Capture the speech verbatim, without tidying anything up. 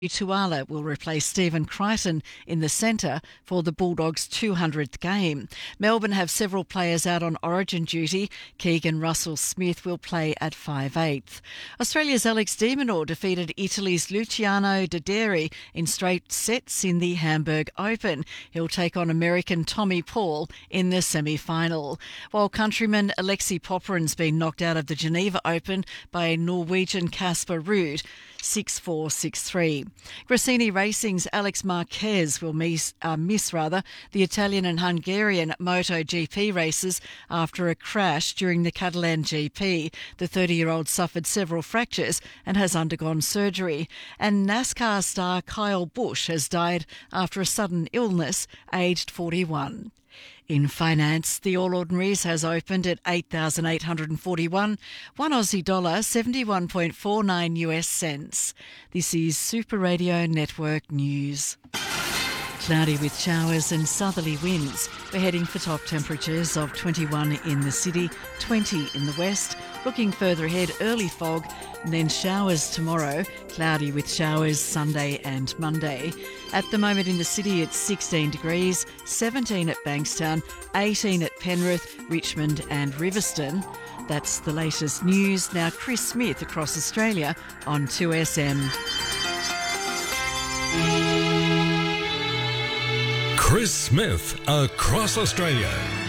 Tuala will replace Stephen Crichton in the centre for the Bulldogs' two hundredth game. Melbourne have several players out on origin duty. Keegan Russell-Smith will play at five eighth. Australia's Alex de Minaur defeated Italy's Luciano Doderi in straight sets in the Hamburg Open. He'll take on American Tommy Paul in the semi-final. While countryman Alexei Popyrin's been knocked out of the Geneva Open by Norwegian Casper Ruud, six four, six three. Gresini Racing's Alex Marquez will miss, uh, miss rather, the Italian and Hungarian MotoGP races after a crash during the Catalan G P. The thirty-year-old suffered several fractures and has undergone surgery. And NASCAR star Kyle Busch has died after a sudden illness, aged forty-one. In finance, the All Ordinaries has opened at eight thousand eight hundred forty-one, one Aussie dollar seventy-one point four nine U S cents. This is Super Radio Network News. Cloudy with showers and southerly winds. We're heading for top temperatures of twenty-one in the city, twenty in the west. Looking further ahead, early fog and then showers tomorrow. Cloudy with showers Sunday and Monday. At the moment in the city, it's sixteen degrees, seventeen at Bankstown, eighteen at Penrith, Richmond and Riverstone. That's the latest news. Now Chris Smith across Australia on two S M. Chris Smith across Australia.